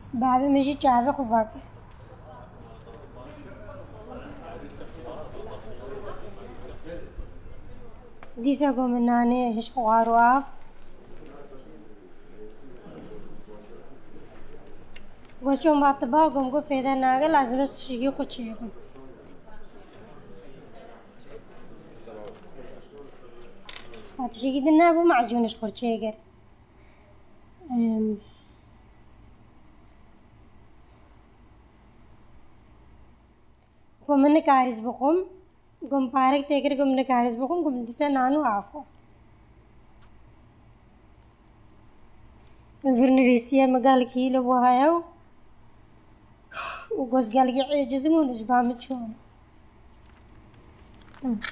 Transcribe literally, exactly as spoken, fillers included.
بعد میشه جعبه خوب باقی دیسا قوم نانه هش قواروف گوشم وقت با قوم گو فیدا ناگه لازم است شیگی خود چیگم وقت شیگی دنیا بو معجونش خود چیگر قوم نکاریز بخوم قوم پارک تیگر قوم نکاریز بخوم قوم دیسا نانو آفو الفرنريسيا مقال كيلو وهايو وقوس قال قي عجزمون إيش بعمل شون